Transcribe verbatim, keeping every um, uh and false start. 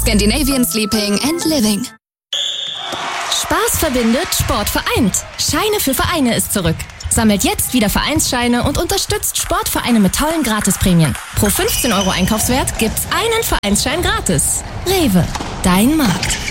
Scandinavian Sleeping and Living. Spaß verbindet, Sport vereint. Scheine für Vereine ist zurück. Sammelt jetzt wieder Vereinsscheine und unterstützt Sportvereine mit tollen Gratisprämien. Pro fünfzehn Euro Einkaufswert gibt's einen Vereinsschein gratis. Rewe, dein Markt.